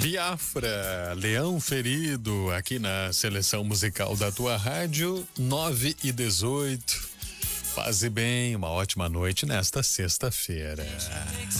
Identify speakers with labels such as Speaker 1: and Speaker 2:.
Speaker 1: Biafra, Leão Ferido, aqui na seleção musical da tua rádio, 9h18. Paz e bem, uma ótima noite nesta sexta-feira.